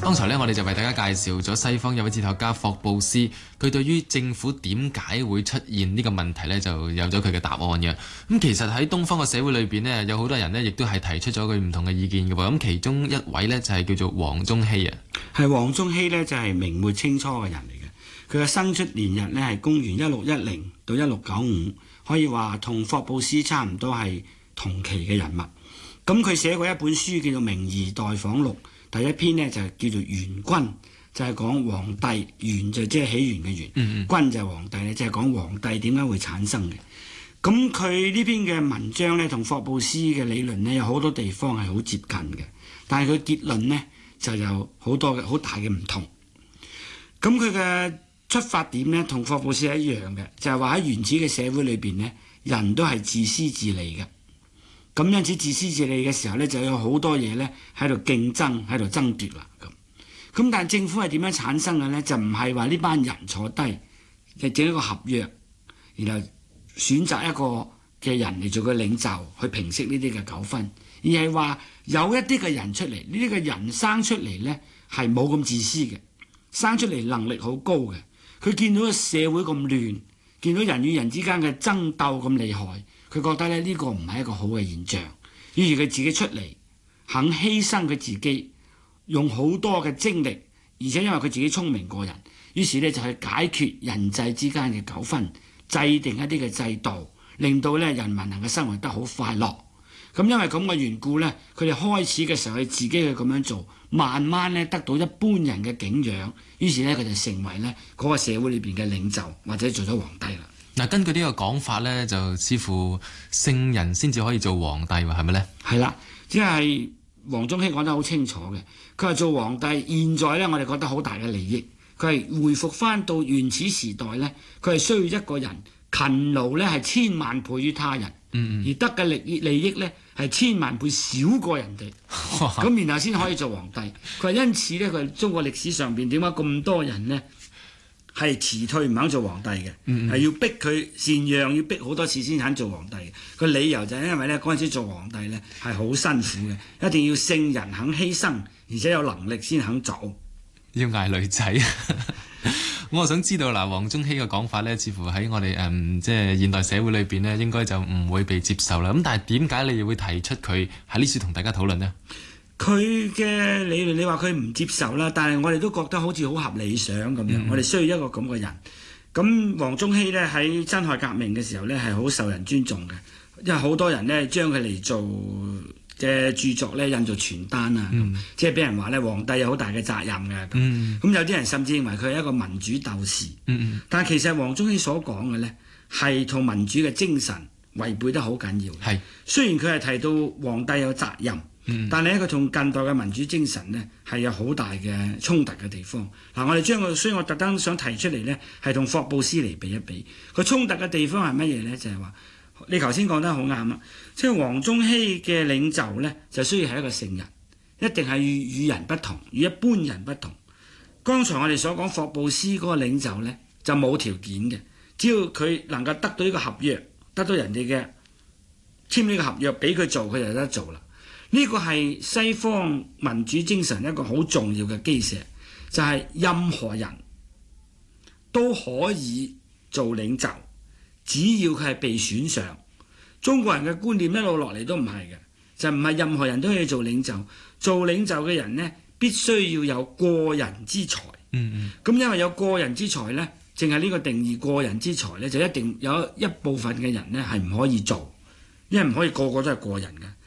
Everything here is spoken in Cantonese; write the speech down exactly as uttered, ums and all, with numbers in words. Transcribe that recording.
剛才呢，我哋就為大家介紹咗西方有位哲學家霍布斯，佢對於政府點解會出現呢個問題呢，就有咗佢嘅答案嘅。咁其實喺東方嘅社會裏邊呢，有好多人呢亦都係提出咗佢唔同嘅意見嘅喎。咁其中一位呢，就係叫做黃宗羲啊。 係黃宗羲呢，就係明末清初嘅人嚟嘅，佢嘅生出年日呢，係公元一六一零到一六九五，可以話同霍布斯差唔多係同期嘅人物。咁佢寫過一本書叫做《明夷待訪錄》。第一篇呢，就叫做《元君》，就係、是、講皇帝，元就即係起源嘅元，嗯嗯君就係皇帝咧，就係、是、講皇帝點解會產生嘅。咁佢呢篇嘅文章呢，同霍布斯嘅理論呢，有好多地方係好接近嘅，但係佢結論呢，就有好多嘅好大嘅唔同。咁佢嘅出發點呢，同霍布斯係一樣嘅，就係話喺原始嘅社會裏邊呢，人都係自私自利嘅。咁因此自私自利嘅時候呢，就有好多嘢呢喺度競爭，喺度爭奪啦。咁咁但係政府係點樣產生嘅呢？就唔係話呢班人坐低就整一個合約，然後選擇一個嘅人嚟做個領袖去平息呢啲嘅糾紛，而係話有一啲嘅人出嚟，呢啲嘅人生出嚟呢係冇咁自私嘅，生出嚟能力好高嘅。佢見到個社會咁亂，見到人與人之間嘅爭鬥咁厲害。佢覺得咧呢個唔係一個好嘅現象，於是佢自己出嚟肯犧牲佢自己，用好多嘅精力，而且因為佢自己聰明過人，於是呢就去解決人際之間嘅糾紛，制定一啲嘅制度，令到咧人民能夠生活得好快樂。咁因為咁嘅緣故呢，佢哋開始嘅時候佢自己去咁樣做，慢慢咧得到一般人嘅敬仰，於是呢，佢就成為呢嗰個社會裏邊嘅領袖，或者做咗皇帝啦。 嗱，根據呢個講法呢，就似乎聖人先至可以做皇帝喎，係咪呢？ 係啦，即係黃宗羲講得好清楚嘅。佢話做皇帝，現在呢，我哋覺得好大嘅利益。佢係回復翻到原始時代呢，佢係需要一個人勤勞呢係千萬倍於他人，嗯嗯而得嘅利益利益呢係千萬倍少過人哋，咁然後先可以做皇帝。佢話因此呢，佢中國歷史上邊點解咁多人呢？係辭退唔肯做皇帝嘅，係、嗯嗯、要逼佢禪讓，要逼好多次先肯做皇帝嘅。個理由就係因為咧嗰陣時做皇帝咧係好辛苦嘅，一定要聖人肯犧牲，而且有能力先肯做。 要捱女仔，我想知道嗱，黃宗羲嘅講法咧，似乎喺我哋誒、嗯、即係現代社會裏邊咧，應該就唔會被接受啦。咁但係點解你又會提出佢喺呢處同大家討論呢？ 佢嘅理論，你話佢唔接受啦，但係我哋都覺得好似好合理想咁樣。嗯、我哋需要一個咁嘅人。咁黃宗羲呢，喺辛亥革命嘅時候呢，係好受人尊重嘅，因為好多人呢將佢嚟做嘅著作呢印做傳單啊，嗯、即係俾人話呢皇帝有好大嘅責任嘅。咁、嗯、有啲人甚至認為佢係一個民主鬥士。嗯、但係其實黃宗羲所講嘅呢，係同民主嘅精神違背得好緊要。係是雖然佢係提到皇帝有責任。嗯、但係咧，佢同近代嘅民主精神呢係有好大嘅衝突嘅地方。嗱、啊，我哋將佢，所以我特登想提出嚟呢，係同霍布斯嚟比一比。佢衝突嘅地方係乜嘢呢？就係、是、話你頭先講得好啱啦，即係黃宗羲嘅領袖呢，就需要係一個聖人，一定係與與人不同，與一般人不同。剛才我哋所講霍布斯嗰個領袖呢，就冇條件嘅，只要佢能夠得到呢個合約，得到人哋嘅簽呢個合約俾佢做，佢就得做啦。呢個係西方民主精神一個好重要嘅基石，就係、是、任何人都可以做領袖，只要佢係被選上。中國人嘅觀念一路落嚟都唔係嘅，就唔係任何人都可以做領袖。做領袖嘅人呢，必須要有過人之才。嗯嗯。咁因為有過人之才呢，淨係呢個定義過人之才呢，就一定有一部分嘅人呢係唔可以做，因為唔可以個個都係過人嘅。